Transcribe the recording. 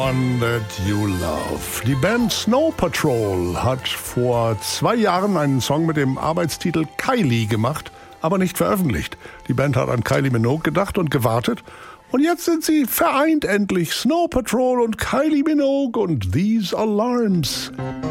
One That You Love. Die Band Snow Patrol hat vor 2 Jahren einen Song mit dem Arbeitstitel Kylie gemacht, aber nicht veröffentlicht. Die Band hat an Kylie Minogue gedacht und gewartet. Und jetzt sind sie vereint endlich. Snow Patrol und Kylie Minogue und These Alarms.